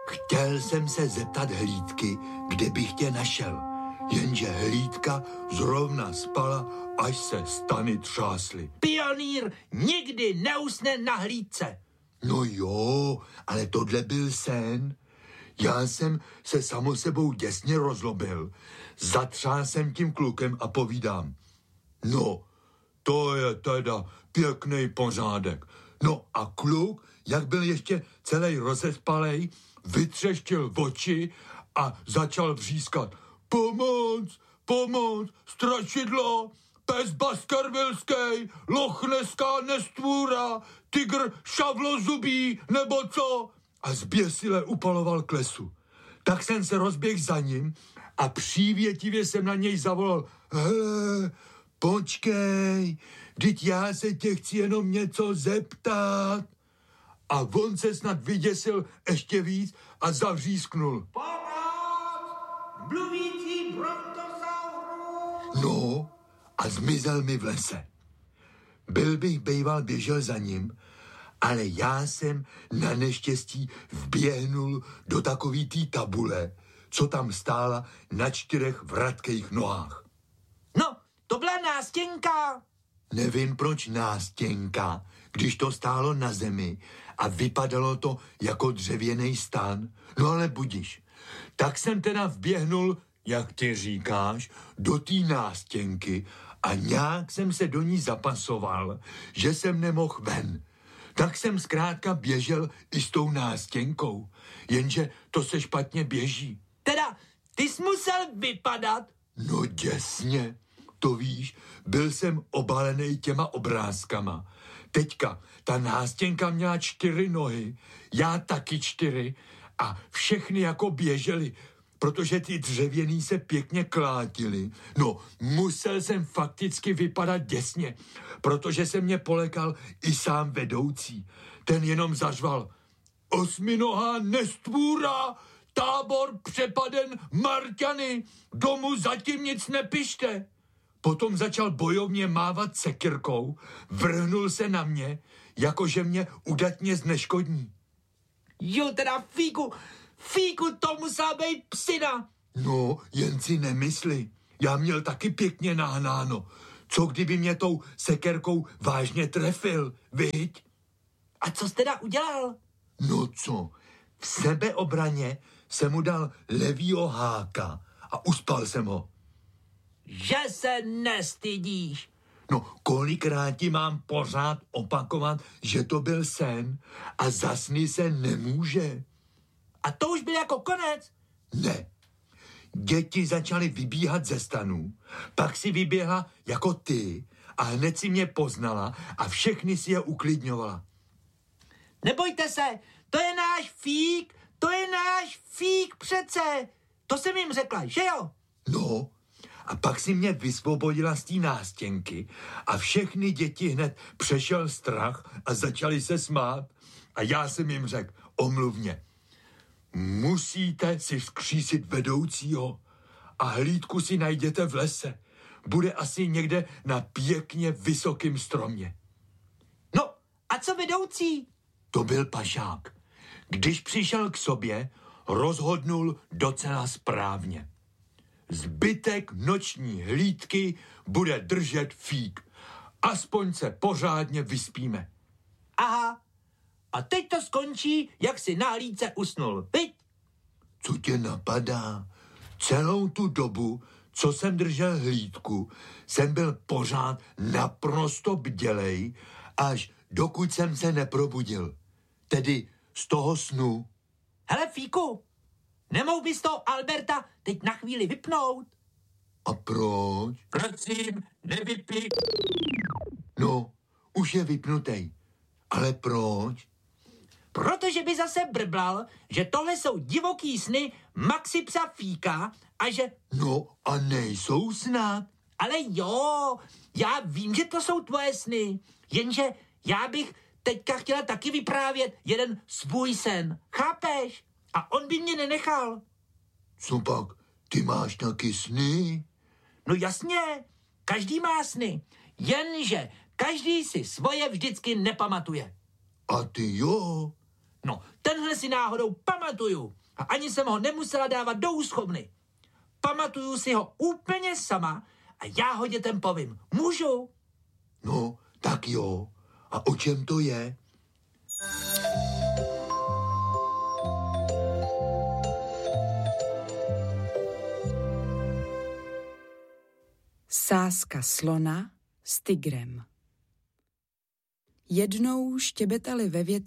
Chtěl jsem se zeptat Hlídky, kde bych tě našel, jenže Hlídka zrovna spala, až se stany třásly. Pionýr nikdy neusne na hlídce. No jo, ale tohle byl sen. Já jsem se samo sebou děsně rozlobil. Zatřál jsem tím klukem a povídám. No, to je teda pěkný pořádek. No a kluk, jak byl ještě celý rozespalej, vytřeštil oči a začal vřískat. Pomoc, pomoc, strašidlo, pes baskervilský, lochneská nestvůra, tygr šavlozubý, nebo co? A zběsile upaloval k lesu. Tak jsem se rozběhl za ním a přívětivě jsem na něj zavolal. Hele, počkej, vždyť já se tě chci jenom něco zeptat. A on se snad vyděsil ještě víc a zavřísknul. Pomoc! Mluvící brontosaurus! No, a zmizel mi v lese. Byl bych bejval běžel za ním, ale já jsem na neštěstí vběhnul do takový té tabule, co tam stála na 4 vratkých nohách. No, to byla nástěnka. Nevím, proč nástěnka, když to stálo na zemi a vypadalo to jako dřevěný stán. No ale budiš. Tak jsem teda vběhnul, jak ty říkáš, do té nástěnky a nějak jsem se do ní zapasoval, že jsem nemohl ven. Tak jsem zkrátka běžel i s tou nástěnkou, jenže to se špatně běží. Teda, ty jsi musel vypadat? No děsně, to víš, byl jsem obalený těma obrázkama. Teďka ta nástěnka měla 4 nohy, já taky 4 a všechny jako běželi, protože ty dřevěný se pěkně klátily. No, musel jsem fakticky vypadat děsně, protože se mě polekal i sám vedoucí. Ten jenom zařval. 8nohá nestvůra, tábor přepaden Marťany, domů zatím nic nepište. Potom začal bojovně mávat sekyrkou, vrhnul se na mě, jakože mě udatně zneškodní. Jo, teda Fíku, to musela být psina. No, jen si nemysli. Já měl taky pěkně nahnáno. Co kdyby mě tou sekerkou vážně trefil, viď? A co jsi teda udělal? No co, v sebeobraně jsem mu dal levýho háka a uspal jsem ho. Že se nestydíš. No, kolikrát ti mám pořád opakovat, že to byl sen a za sny se nemůže. A to už byl jako konec? Ne. Děti začaly vybíhat ze stanů, pak si vyběhla jako ty a hned si mě poznala a všechny si je uklidňovala. Nebojte se, to je náš Fík přece. To jsem jim řekla, že jo? No, a pak si mě vysvobodila z té nástěnky a všechny děti hned přešel strach a začali se smát. A já jsem jim řekl, omluvně, musíte si vzkřísit vedoucího a Hlídku si najděte v lese. Bude asi někde na pěkně vysokým stromě. No, a co vedoucí? To byl pašák. Když přišel k sobě, rozhodnul docela správně. Zbytek noční hlídky bude držet Fík. Aspoň se pořádně vyspíme. Aha, a teď to skončí, jak si na hlídce usnul, viď? Co tě napadá? Celou tu dobu, co jsem držel hlídku, jsem byl pořád naprosto bdělej, až dokud jsem se neprobudil. Tedy z toho snu. Hele, Fíku, nemohl bys toho Alberta teď na chvíli vypnout? A proč? Prosím, nevypni. No, už je vypnutej. Ale proč? Protože by zase brblal, že tohle jsou divoký sny Maxi psa Fíka a že... No a nejsou snad. Ale jo, já vím, že to jsou tvoje sny, jenže já bych teďka chtěla taky vyprávět jeden svůj sen, chápeš? A on by mě nenechal. Co pak, ty máš taky sny? No jasně, každý má sny, jenže každý si svoje vždycky nepamatuje. A ty jo? No, tenhle si náhodou pamatuju a ani jsem ho nemusela dávat do úschovny. Pamatuju si ho úplně sama a já ho dětem povím. Můžu? No, tak jo. A o čem to je? Sázka slona s tygrem. Jednou štěbetali ve větvi